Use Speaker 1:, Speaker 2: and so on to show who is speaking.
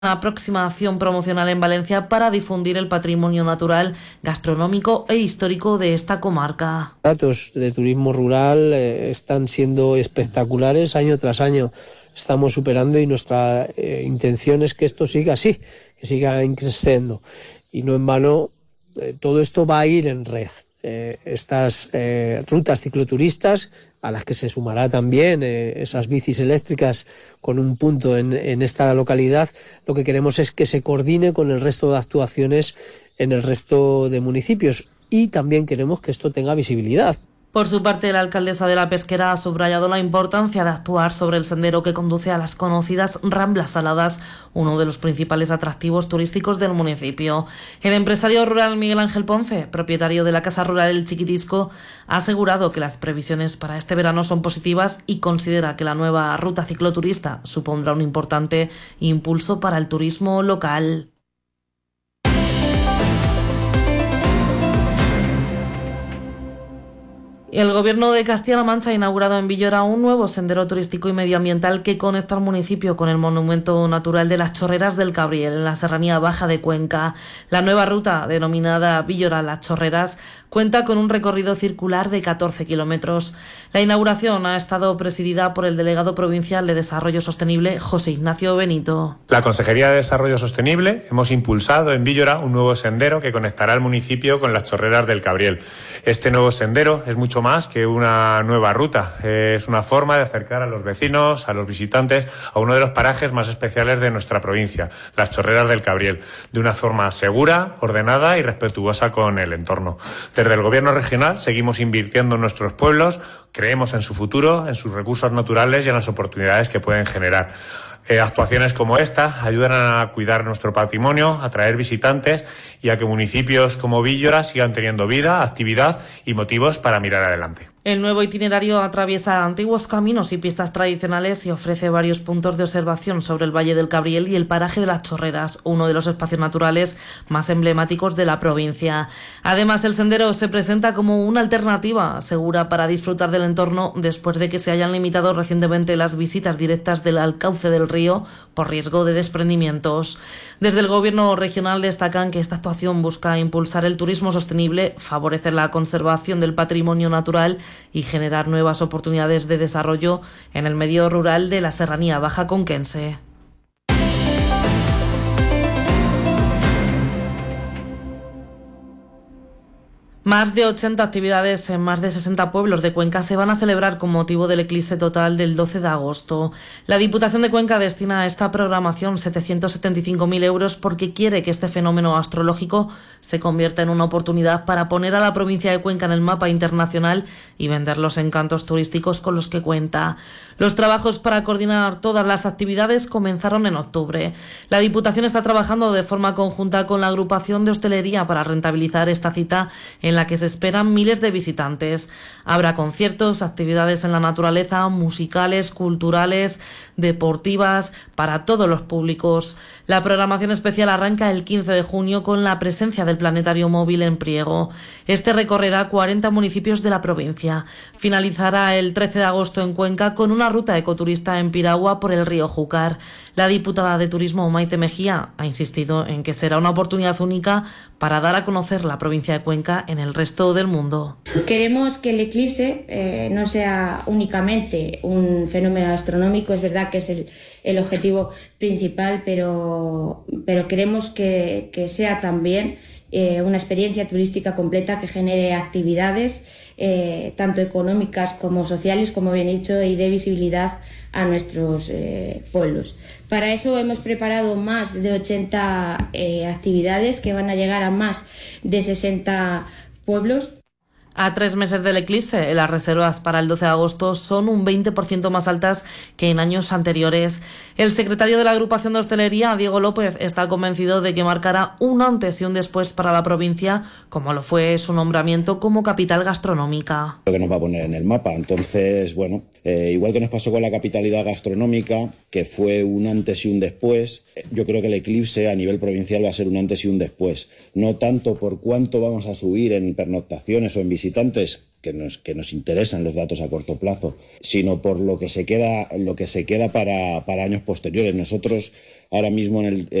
Speaker 1: Una próxima acción promocional en Valencia para difundir el patrimonio natural, gastronómico e histórico de esta comarca.
Speaker 2: Datos de turismo rural están siendo espectaculares año tras año. Estamos superando y nuestra intención es que esto siga así, que siga creciendo. Y no en vano, todo esto va a ir en red. Estas rutas cicloturistas, a las que se sumará también esas bicis eléctricas con un punto en esta localidad, lo que queremos es que se coordine con el resto de actuaciones en el resto de municipios y también queremos que esto tenga visibilidad.
Speaker 1: Por su parte, la alcaldesa de La Pesquera ha subrayado la importancia de actuar sobre el sendero que conduce a las conocidas Ramblas Saladas, uno de los principales atractivos turísticos del municipio. El empresario rural Miguel Ángel Ponce, propietario de la Casa Rural El Chiquitisco, ha asegurado que las previsiones para este verano son positivas y considera que la nueva ruta cicloturista supondrá un importante impulso para el turismo local. El Gobierno de Castilla-La Mancha ha inaugurado en Villora un nuevo sendero turístico y medioambiental que conecta al municipio con el monumento natural de las Chorreras del Cabriel, en la Serranía Baja de Cuenca. La nueva ruta, denominada Villora-Las Chorreras, cuenta con un recorrido circular de 14 kilómetros. La inauguración ha estado presidida por el delegado provincial de Desarrollo Sostenible, José Ignacio Benito.
Speaker 3: La Consejería de Desarrollo Sostenible hemos impulsado en Villora un nuevo sendero que conectará el municipio con las Chorreras del Cabriel. Este nuevo sendero es mucho más que una nueva ruta. Es una forma de acercar a los vecinos, a los visitantes, a uno de los parajes más especiales de nuestra provincia, las Chorreras del Cabriel, de una forma segura, ordenada y respetuosa con el entorno. Desde el Gobierno regional seguimos invirtiendo en nuestros pueblos, creemos en su futuro, en sus recursos naturales y en las oportunidades que pueden generar. Actuaciones como esta ayudan a cuidar nuestro patrimonio, a atraer visitantes y a que municipios como Villora sigan teniendo vida, actividad y motivos para mirar adelante.
Speaker 1: El nuevo itinerario atraviesa antiguos caminos y pistas tradicionales y ofrece varios puntos de observación sobre el Valle del Cabriel y el paraje de las Chorreras, uno de los espacios naturales más emblemáticos de la provincia. Además, el sendero se presenta como una alternativa segura para disfrutar del entorno después de que se hayan limitado recientemente las visitas directas del alcauce del río por riesgo de desprendimientos. Desde el Gobierno regional destacan que esta actuación busca impulsar el turismo sostenible, favorecer la conservación del patrimonio natural y generar nuevas oportunidades de desarrollo en el medio rural de la Serranía Baja conquense. Más de 80 actividades en más de 60 pueblos de Cuenca se van a celebrar con motivo del eclipse total del 12 de agosto. La Diputación de Cuenca destina a esta programación 775.000 euros porque quiere que este fenómeno astrológico se convierta en una oportunidad para poner a la provincia de Cuenca en el mapa internacional y vender los encantos turísticos con los que cuenta. Los trabajos para coordinar todas las actividades comenzaron en octubre. La Diputación está trabajando de forma conjunta con la agrupación de hostelería para rentabilizar esta cita en la que se esperan miles de visitantes. Habrá conciertos, actividades en la naturaleza, musicales, culturales, deportivas, para todos los públicos. La programación especial arranca el 15 de junio con la presencia del planetario móvil en Priego. Este recorrerá 40 municipios de la provincia. Finalizará el 13 de agosto en Cuenca con una ruta ecoturista en Piragua por el río Júcar. La diputada de Turismo, Maite Mejía, ha insistido en que será una oportunidad única para dar a conocer la provincia de Cuenca en el resto del mundo.
Speaker 4: Queremos que el eclipse no sea únicamente un fenómeno astronómico, es verdad que es el objetivo principal, pero queremos que sea también una experiencia turística completa que genere actividades tanto económicas como sociales, como bien he dicho, y dé visibilidad a nuestros pueblos. Para eso hemos preparado más de 80 actividades que van a llegar a más de 60 pueblos.
Speaker 1: A 3 meses del eclipse, las reservas para el 12 de agosto son un 20% más altas que en años anteriores. El secretario de la agrupación de hostelería, Diego López, está convencido de que marcará un antes y un después para la provincia, como lo fue su nombramiento como capital gastronómica.
Speaker 5: Lo que nos va a poner en el mapa. Entonces, bueno, igual que nos pasó con la capitalidad gastronómica, que fue un antes y un después, yo creo que el eclipse a nivel provincial va a ser un antes y un después. No tanto por cuánto vamos a subir en pernoctaciones o en visitantes, que nos interesan los datos a corto plazo, sino por lo que se queda para años posteriores. Nosotros ahora mismo en